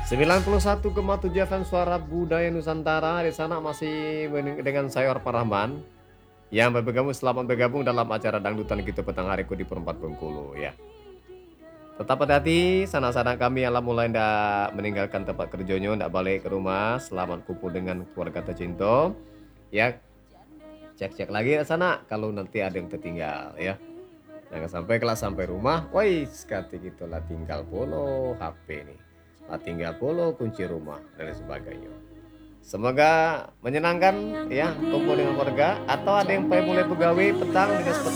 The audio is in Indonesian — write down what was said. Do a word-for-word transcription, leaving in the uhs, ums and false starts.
sembilan puluh satu koma tujuh F M Suara Budaya Nusantara. Di sana masih dengan saya Orpan Rahman yang bergabung selamat bergabung dalam acara dangdutan kita petang hariku di Perempat Bengkulu ya. Tetap hati-hati, sanak-sanak kami yang mulai ndak meninggalkan tempat kerjanya, ndak balik ke rumah, selamat kumpul dengan keluarga tercinta. Ya, cek-cek lagi ke sana kalau nanti ada yang tertinggal ya. Jangan sampai kelas sampai rumah, woi, sekati gitu lah tinggal polo H P nih. Lah tinggal polo kunci rumah dan lain sebagainya. Semoga menyenangkan ya kumpul dengan keluarga atau ada yang mulai pegawai petang dengan